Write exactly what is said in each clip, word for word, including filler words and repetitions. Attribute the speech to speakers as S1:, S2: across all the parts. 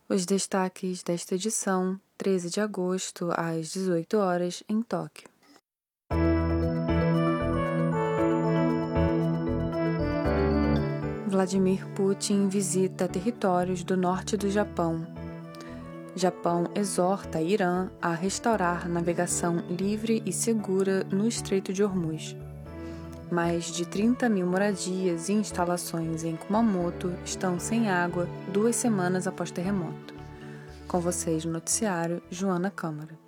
S1: Os destaques desta edição, treze de agosto, às dezoito horas, em Tóquio. Vladimir Putin visita territórios do norte do Japão. Japão exorta Irã a restaurar navegação livre e segura no Estreito de Hormuz. Mais de trinta mil moradias e instalações em Kumamoto estão sem água duas semanas após terremoto. Com vocês no noticiário, Joana Câmara.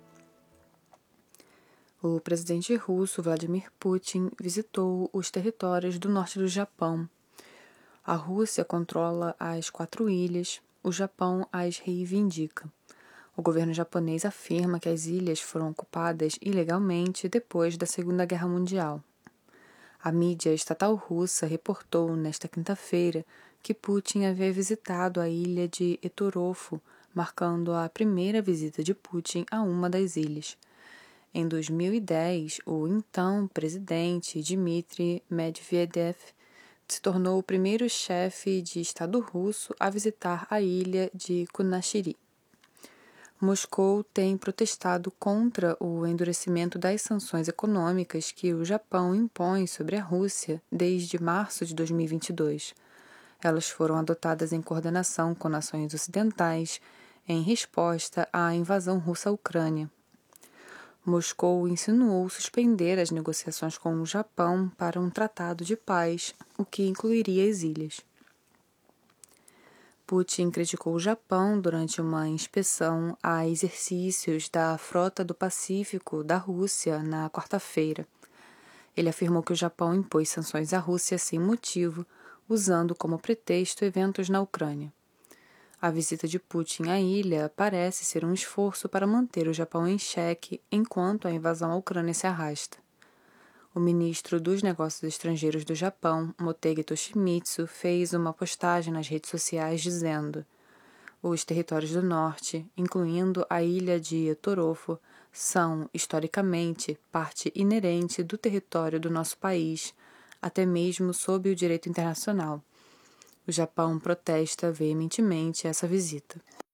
S1: O presidente russo Vladimir Putin visitou os territórios do norte do Japão. A Rússia controla as quatro ilhas, o Japão as reivindica. O governo japonês afirma que as ilhas foram ocupadas ilegalmente depois da Segunda Guerra Mundial. A mídia estatal russa reportou nesta quinta-feira que Putin havia visitado a ilha de Etorofo, marcando a primeira visita de Putin a uma das ilhas. Em dois mil e dez, o então presidente Dmitry Medvedev se tornou o primeiro chefe de Estado russo a visitar a ilha de Kunashiri. Moscou tem protestado contra o endurecimento das sanções econômicas que o Japão impõe sobre a Rússia desde março de dois mil e vinte e dois. Elas foram adotadas em coordenação com nações ocidentais em resposta à invasão russa à Ucrânia. Moscou insinuou suspender as negociações com o Japão para um tratado de paz, o que incluiria as ilhas. Putin criticou o Japão durante uma inspeção a exercícios da Frota do Pacífico da Rússia na quarta-feira. Ele afirmou que o Japão impôs sanções à Rússia sem motivo, usando como pretexto eventos na Ucrânia. A visita de Putin à ilha parece ser um esforço para manter o Japão em xeque enquanto a invasão à Ucrânia se arrasta. O ministro dos Negócios Estrangeiros do Japão, Motegi Toshimitsu, fez uma postagem nas redes sociais dizendo: os territórios do norte, incluindo a ilha de Etorofo, são, historicamente, parte inerente do território do nosso país, até mesmo sob o direito internacional. O Japão protesta veementemente essa visita.